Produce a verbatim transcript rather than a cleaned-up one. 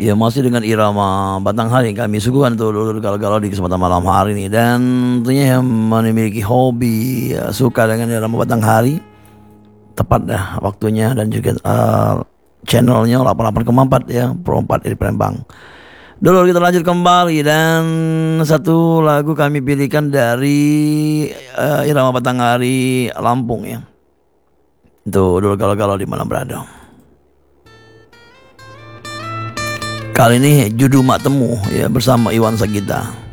Ya masih dengan irama Batanghari kami suguhkan tuh dulu galau-galau di kesempatan malam hari ini. Dan tentunya yang memiliki hobi ya, suka dengan irama Batanghari, tepat dah waktunya dan juga uh, channelnya delapan puluh delapan koma empat ya, Pro empat dari Palembang. Dulu kita lanjut kembali dan satu lagu kami pilihkan dari uh, irama Batanghari Lampung ya. Tuh dulu galau-galau di mana berada. Kali ini Judu Mak Temu ya bersama Iwan Sagita.